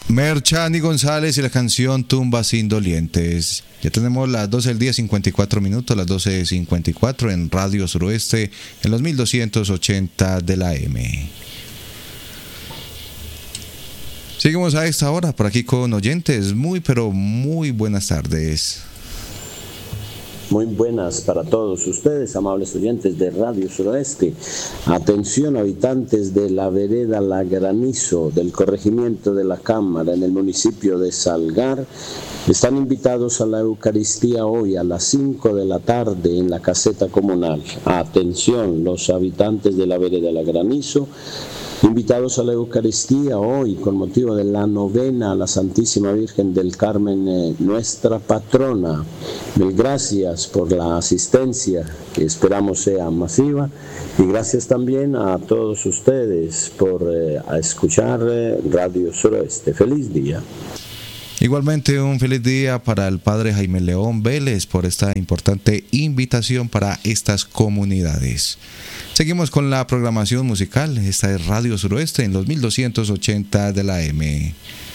Merchani González y la canción Tumbas Indolientes. Ya tenemos las 12 del día, 54 minutos, las 12:54 en Radio Suroeste, en los 1280 de la M. Seguimos a esta hora por aquí con oyentes. Pero muy buenas tardes. Muy buenas para todos ustedes, amables oyentes de Radio Suroeste. Atención, habitantes de la vereda La Granizo, del corregimiento de La Cámara, en el municipio de Salgar. Están invitados a la Eucaristía hoy a las 5 de la tarde en la caseta comunal. Atención, los habitantes de la vereda La Granizo, invitados a la Eucaristía hoy con motivo de la novena a la Santísima Virgen del Carmen, nuestra patrona. Mil gracias por la asistencia, que esperamos sea masiva, y gracias también a todos ustedes por escuchar Radio Suroeste. Feliz día. Igualmente un feliz día para el padre Jaime León Vélez por esta importante invitación para estas comunidades. Seguimos con la programación musical. Esta es Radio Suroeste en los 1280 de la M.